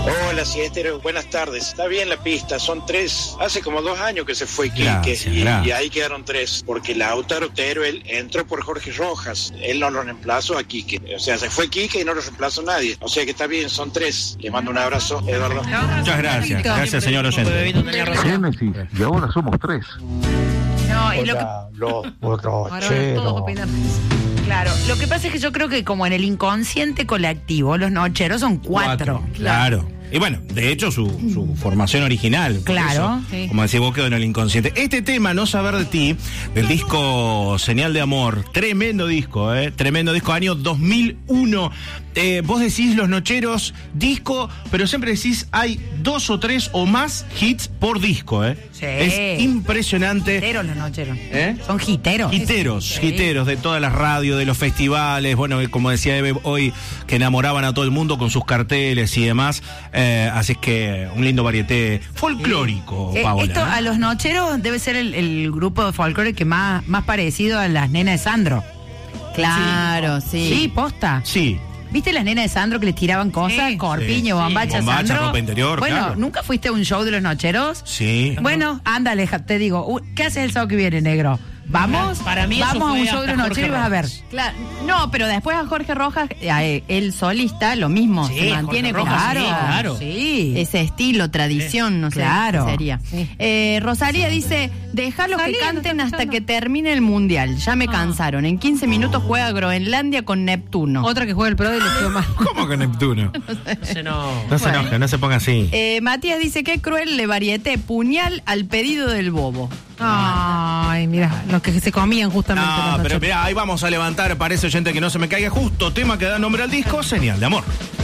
Hola, siestero, buenas tardes. Está bien la pista, son 3. Hace como 2 años que se fue Quique Gracias. y ahí quedaron 3. Porque Lautaro Teruel entró por Jorge Rojas. Él no lo reemplazó a Quique. O sea, se fue Quique y no lo reemplazó nadie. O sea que está bien, son 3. Le mando un abrazo, Eduardo. Muchas gracias. Gracias, señor oyente. Génesis, y ahora somos 3. No, y lo que... los Ahora todos opinan. Claro, lo que pasa es que yo creo que como en el inconsciente colectivo, los nocheros son 4. Claro. Y bueno, de hecho su formación original. Claro, eso, sí. como decía vos, quedó en el inconsciente. Este tema, No Saber de Ti, del disco Señal de Amor, tremendo disco, año 2001. Vos decís los nocheros, disco, pero siempre decís hay 2 o 3 o más hits por disco, Sí. Es impresionante. Hiteros los nocheros. Son hiteros. Hiteros de todas las radios, de los festivales, bueno, como decía Eve hoy, que enamoraban a todo el mundo con sus carteles y demás. Así es que un lindo varieté folclórico, Paola. Esto a los nocheros debe ser el grupo de folclore que más parecido a las nenas de Sandro. Claro, sí. Sí, posta. Sí. ¿Viste las nenas de Sandro que les tiraban cosas? Sí. Corpiño, Sí. bombacha, Bombacha, Sandro. ropa interior, bueno, claro. ¿nunca fuiste a un show de los nocheros? Sí. Bueno, ándale, te digo, ¿qué haces el sábado que viene, negro? ¿Vamos? Para mí eso vamos a fue un show de los hasta nocheros y vas a ver. Claro. No, pero después a Jorge Rojas, el solista, lo mismo, Sí, se mantiene Jorge como Rojas, Claro, sí, claro. sí. ese estilo, tradición, no sé Claro. qué sería. Sí. Rosalía dice, déjalos que Rosalía, canten no está hasta escuchando. que termine el mundial. Ya me cansaron. En 15 minutos juega Groenlandia con Neptuno. Otra que juega el pro y le quedó mal. ¿Cómo que Neptuno? Ese no. No se enoje, no se ponga así. Matías dice, qué cruel le varieté, puñal al pedido del bobo. Ay, mira, los que se comían justamente. No, los pero nocheros. mirá, ahí vamos a levantar para ese oyente que no se me caiga justo tema que da nombre al disco, Señal de Amor.